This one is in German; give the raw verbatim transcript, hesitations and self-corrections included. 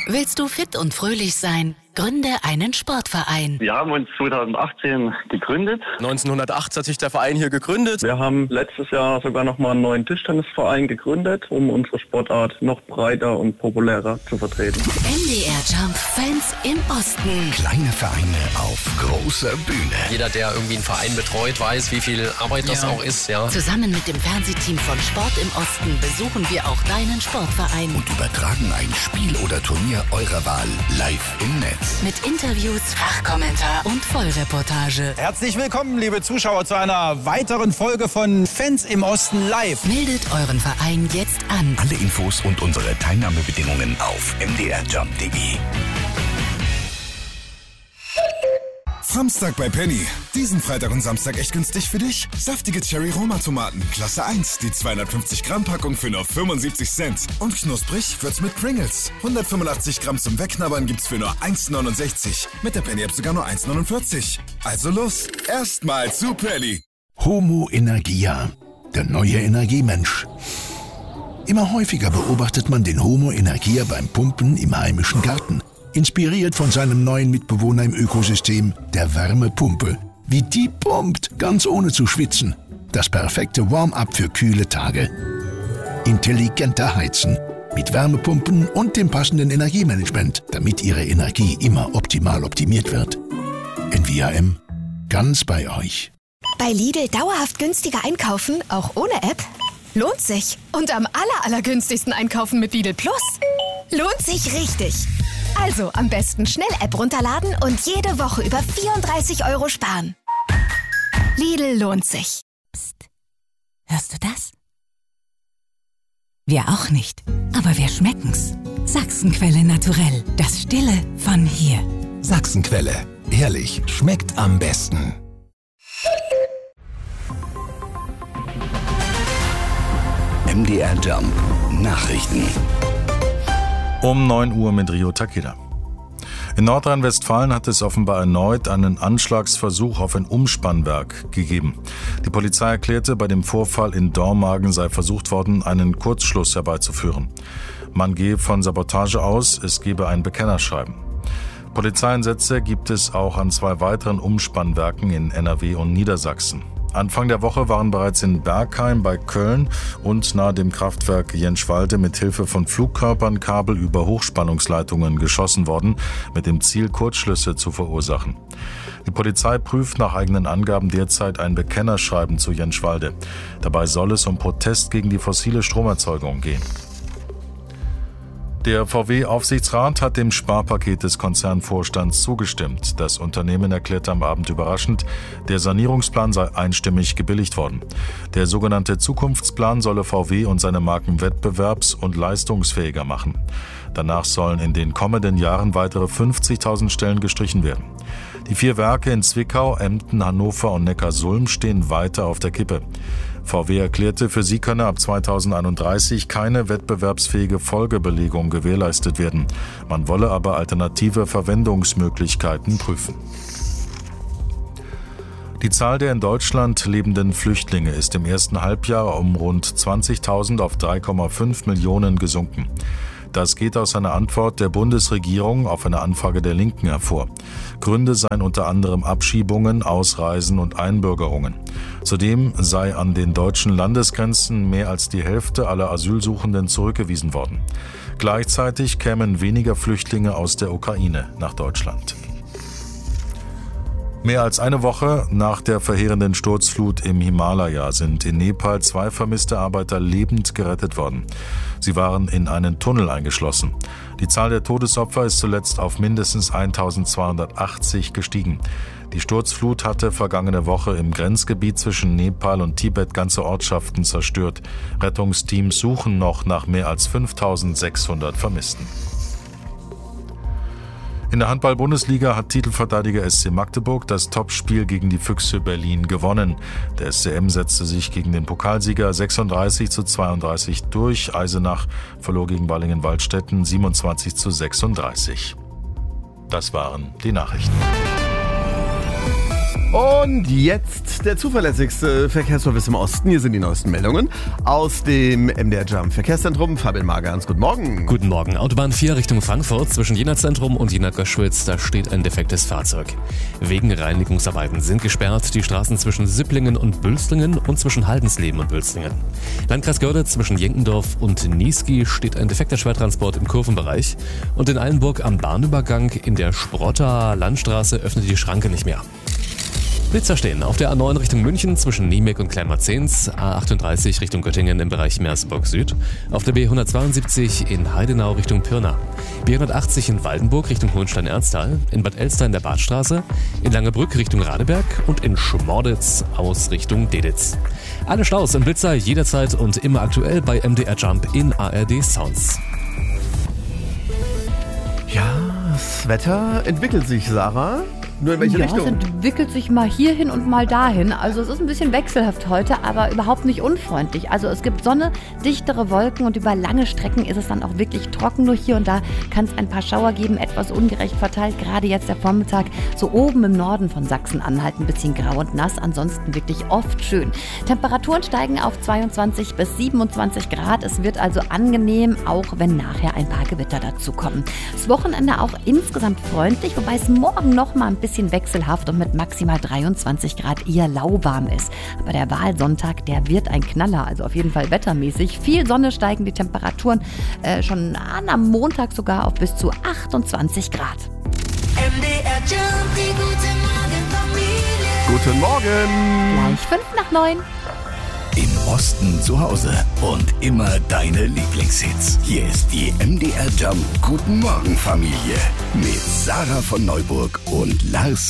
Willst du fit und fröhlich sein? Gründe einen Sportverein. Wir haben uns zweitausendachtzehn gegründet. neunzehnhundertacht hat sich der Verein hier gegründet. Wir haben letztes Jahr sogar noch mal einen neuen Tischtennisverein gegründet, um unsere Sportart noch breiter und populärer zu vertreten. M D R Jump Fans im Osten. Kleine Vereine auf großer Bühne. Jeder, der irgendwie einen Verein betreut, weiß, wie viel Arbeit das Ja. auch ist. Ja. Zusammen mit dem Fernsehteam von Sport im Osten besuchen wir auch deinen Sportverein. Und übertragen ein Spiel oder Turnier eurer Wahl live im Netz. Mit Interviews, Fachkommentar und Vollreportage. Herzlich willkommen, liebe Zuschauer, zu einer weiteren Folge von Fans im Osten live. Meldet euren Verein jetzt an. Alle Infos und unsere Teilnahmebedingungen auf m d r jump punkt d e. Samstag bei Penny. Diesen Freitag und Samstag echt günstig für dich. Saftige Cherry-Roma-Tomaten, Klasse eins. Die zweihundertfünfzig Gramm Packung für nur fünfundsiebzig Cent. Und knusprig wird's mit Pringles. hundertfünfundachtzig Gramm zum Wegknabbern gibt's für nur eins neunundsechzig. Mit der Penny-App sogar nur eins neunundvierzig. Also los, erstmal zu Penny. Homo Energia, der neue Energiemensch. Immer häufiger beobachtet man den Homo Energia beim Pumpen im heimischen Garten. Inspiriert von seinem neuen Mitbewohner im Ökosystem, der Wärmepumpe. Wie die pumpt, ganz ohne zu schwitzen. Das perfekte Warm-up für kühle Tage. Intelligenter Heizen. Mit Wärmepumpen und dem passenden Energiemanagement, damit Ihre Energie immer optimal optimiert wird. N V A M, ganz bei euch. Bei Lidl dauerhaft günstiger einkaufen, auch ohne App? Lohnt sich. Und am aller, allergünstigsten einkaufen mit Lidl Plus? Lohnt sich richtig. Also am besten schnell App runterladen und jede Woche über vierunddreißig Euro sparen. Lidl lohnt sich. Psst. Hörst du das? Wir auch nicht, aber wir schmecken's. Sachsenquelle naturell, das Stille von hier. Sachsenquelle, ehrlich, schmeckt am besten. M D R Jump Nachrichten. Um neun Uhr mit Rio Takeda. In Nordrhein-Westfalen hat es offenbar erneut einen Anschlagsversuch auf ein Umspannwerk gegeben. Die Polizei erklärte, bei dem Vorfall in Dormagen sei versucht worden, einen Kurzschluss herbeizuführen. Man gehe von Sabotage aus, es gebe ein Bekennerschreiben. Polizeieinsätze gibt es auch an zwei weiteren Umspannwerken in N R W und Niedersachsen. Anfang der Woche waren bereits in Bergheim bei Köln und nahe dem Kraftwerk Jenschwalde mit Hilfe von Flugkörpern Kabel über Hochspannungsleitungen geschossen worden, mit dem Ziel, Kurzschlüsse zu verursachen. Die Polizei prüft nach eigenen Angaben derzeit ein Bekennerschreiben zu Jenschwalde. Dabei soll es um Protest gegen die fossile Stromerzeugung gehen. Der V W-Aufsichtsrat hat dem Sparpaket des Konzernvorstands zugestimmt. Das Unternehmen erklärte am Abend überraschend, der Sanierungsplan sei einstimmig gebilligt worden. Der sogenannte Zukunftsplan solle V W und seine Marken wettbewerbs- und leistungsfähiger machen. Danach sollen in den kommenden Jahren weitere fünfzigtausend Stellen gestrichen werden. Die vier Werke in Zwickau, Emden, Hannover und Neckarsulm stehen weiter auf der Kippe. V W erklärte, für sie könne ab zweitausendeinunddreißig keine wettbewerbsfähige Folgebelegung gewährleistet werden. Man wolle aber alternative Verwendungsmöglichkeiten prüfen. Die Zahl der in Deutschland lebenden Flüchtlinge ist im ersten Halbjahr um rund zwanzigtausend auf drei Komma fünf Millionen gesunken. Das geht aus einer Antwort der Bundesregierung auf eine Anfrage der Linken hervor. Gründe seien unter anderem Abschiebungen, Ausreisen und Einbürgerungen. Zudem sei an den deutschen Landesgrenzen mehr als die Hälfte aller Asylsuchenden zurückgewiesen worden. Gleichzeitig kämen weniger Flüchtlinge aus der Ukraine nach Deutschland. Mehr als eine Woche nach der verheerenden Sturzflut im Himalaya sind in Nepal zwei vermisste Arbeiter lebend gerettet worden. Sie waren in einen Tunnel eingeschlossen. Die Zahl der Todesopfer ist zuletzt auf mindestens eintausendzweihundertachtzig gestiegen. Die Sturzflut hatte vergangene Woche im Grenzgebiet zwischen Nepal und Tibet ganze Ortschaften zerstört. Rettungsteams suchen noch nach mehr als fünftausendsechshundert Vermissten. In der Handball-Bundesliga hat Titelverteidiger S C Magdeburg das Topspiel gegen die Füchse Berlin gewonnen. Der S C M setzte sich gegen den Pokalsieger sechsunddreißig zu zweiunddreißig durch. Eisenach verlor gegen Balingen-Waldstätten siebenundzwanzig zu sechsunddreißig. Das waren die Nachrichten. Und jetzt der zuverlässigste Verkehrsservice im Osten. Hier sind die neuesten Meldungen aus dem M D R Jump Verkehrszentrum. Fabian Magerns, guten Morgen. Guten Morgen. Autobahn vier Richtung Frankfurt zwischen Jena Zentrum und Jena Göschwitz. Da steht ein defektes Fahrzeug. Wegen Reinigungsarbeiten sind gesperrt die Straßen zwischen Sipplingen und Bülstlingen und zwischen Haldensleben und Bülstlingen. Landkreis Görlitz zwischen Jenkendorf und Niesky steht ein defekter Schwertransport im Kurvenbereich. Und in Eilenburg am Bahnübergang in der Sprotter Landstraße öffnet die Schranke nicht mehr. Blitzer stehen auf der A neun Richtung München zwischen Niemek und Kleinmarzens, A achtunddreißig Richtung Göttingen im Bereich Merseburg Süd, auf der B hundertzweiundsiebzig in Heidenau Richtung Pirna, B hundertachtzig in Waldenburg Richtung Hohenstein-Ernsthal, in Bad Elster in der Badstraße, in Langebrück Richtung Radeberg und in Schmorditz aus Richtung Deditz. Alle Staus im Blitzer jederzeit und immer aktuell bei M D R Jump in A R D Sounds. Ja, das Wetter entwickelt sich, Sarah. Nur in welche ja, Richtung? Es entwickelt sich mal hierhin und mal dahin. Also es ist ein bisschen wechselhaft heute, aber überhaupt nicht unfreundlich. Also es gibt Sonne, dichtere Wolken und über lange Strecken ist es dann auch wirklich trocken. Nur hier und da kann es ein paar Schauer geben, etwas ungerecht verteilt. Gerade jetzt der Vormittag, so oben im Norden von Sachsen-Anhalt ein bisschen grau und nass. Ansonsten wirklich oft schön. Temperaturen steigen auf zweiundzwanzig bis siebenundzwanzig Grad. Es wird also angenehm, auch wenn nachher ein paar Gewitter dazukommen. Das Wochenende auch insgesamt freundlich, wobei es morgen noch mal ein bisschen wechselhaft und mit maximal dreiundzwanzig Grad eher lauwarm ist. Aber der Wahlsonntag, der wird ein Knaller, also auf jeden Fall wettermäßig. Viel Sonne, steigen die Temperaturen äh, schon an, am Montag sogar auf bis zu achtundzwanzig Grad. M D R Jump, die gute Morgenfamilie. Guten Morgen. Gleich fünf nach neun. Im Osten zu Hause und immer deine Lieblingshits. Hier ist die M D R Jump Guten Morgen Familie mit Sarah von Neuburg und Lars